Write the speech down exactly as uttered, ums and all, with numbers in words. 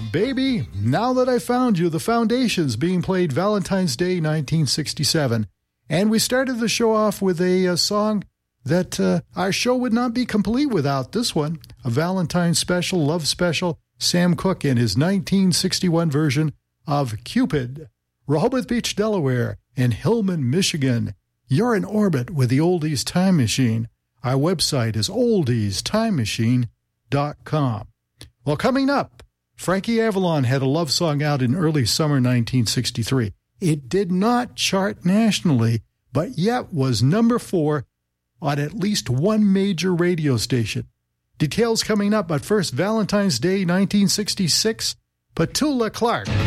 Baby, Now That I Found You, the Foundations, being played Valentine's Day nineteen sixty-seven. And we started the show off with a, a song that uh, our show would not be complete without this one, a Valentine's special, love special, Sam Cooke in his nineteen sixty-one version of Cupid. Rehoboth Beach, Delaware, and Hillman, Michigan. You're in orbit with the Oldies Time Machine. Our website is oldies time machine dot com. Well, coming up, Frankie Avalon had a love song out in early summer nineteen sixty-three. It did not chart nationally, but yet was number four on at least one major radio station. Details coming up, but first, Valentine's Day nineteen sixty-six, Petula Clark.